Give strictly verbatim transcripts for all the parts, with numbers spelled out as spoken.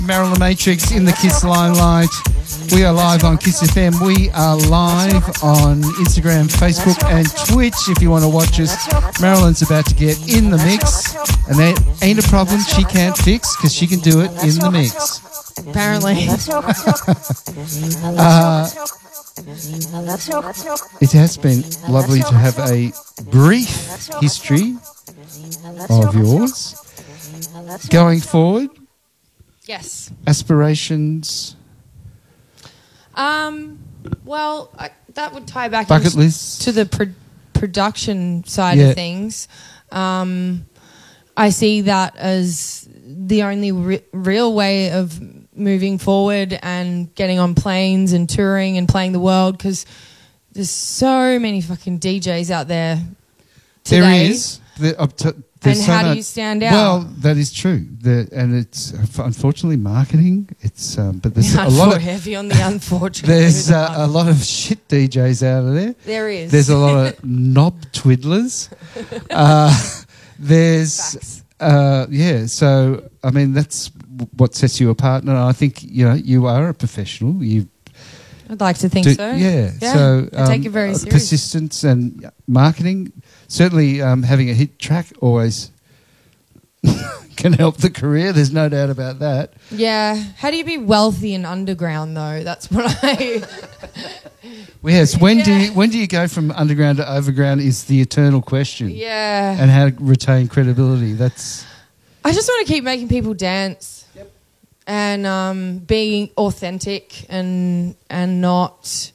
Marilyn Matrix in the Kiss Limelight. We are live on Kiss F M. We are live on Instagram, Facebook and Twitch if you want to watch us. Marilyn's about to get in the mix, and that ain't a problem she can't fix because she can do it in the mix. Apparently. uh, it has been lovely to have a brief history of yours. Going forward, yes. Aspirations? Um. Well, I, that would tie back Bucket into, list? to the pro- production side yeah. of things. Um, I see that as the only re- real way of moving forward and getting on planes and touring and playing the world, because there's so many fucking D Js out there today. There is. There, uh, t- and so how much, do you stand out? Well, that is true. The, and it's uh, unfortunately marketing. It's um, but there's a lot of heavy on the unfortunate. There's uh, a lot of shit D Js out of there. There is. There's a lot of knob twiddlers. Uh, there's uh, yeah. So I mean, that's what sets you apart. And I think you know you are a professional. You. I'd like to think do, so. Yeah. yeah. So um, I take it very seriously. Persistence and marketing. Certainly, um, having a hit track always can help the career. There's no doubt about that. Yeah. How do you be wealthy and underground, though? That's what I... Well, yes. When yeah. do you, when do you go from underground to overground is the eternal question. Yeah. And how to retain credibility. That's... I just want to keep making people dance. Yep. And um, being authentic and and not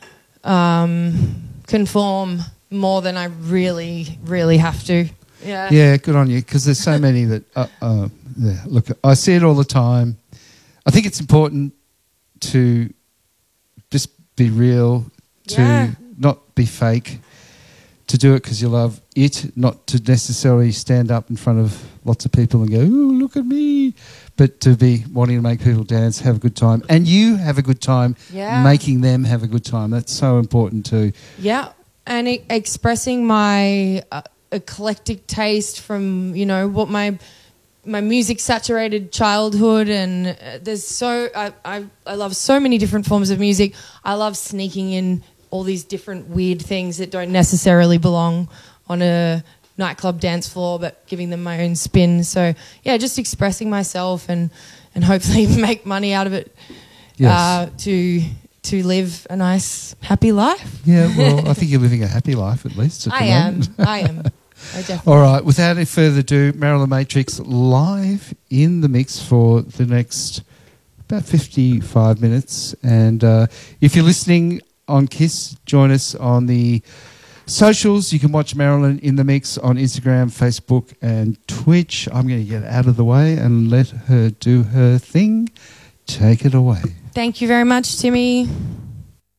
um, conform more than I really, really have to. Yeah. Yeah, good on you, because there's so many that... Uh, uh, yeah, look, I see it all the time. I think it's important to just be real, to Yeah. not be fake, to do it because you love it, not to necessarily stand up in front of lots of people and go, ooh, look at me, but to be wanting to make people dance, have a good time, and you have a good time Yeah. making them have a good time. That's so important too. Yeah. And e- expressing my uh, eclectic taste from, you know, what my my music saturated childhood, and uh, there's so I, I I love so many different forms of music. I love sneaking in all these different weird things that don't necessarily belong on a nightclub dance floor, but giving them my own spin. So yeah, just expressing myself and and hopefully make money out of it. Yes. Uh, to to live a nice, happy life. Yeah, well, I think you're living a happy life at least at the I am. moment. I am. I definitely. All right, without any further ado, Marilyn Matrix live in the mix for the next about fifty-five minutes. And uh, if you're listening on KISS, join us on the socials. You can watch Marilyn in the mix on Instagram, Facebook and Twitch. I'm going to get out of the way and let her do her thing. Take it away. Thank you very much, Timmy.